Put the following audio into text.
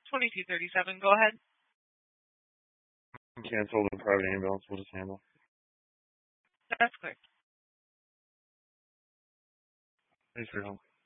2237, go ahead. Cancel the private ambulance. We'll just handle. That's clear. Thanks for your help.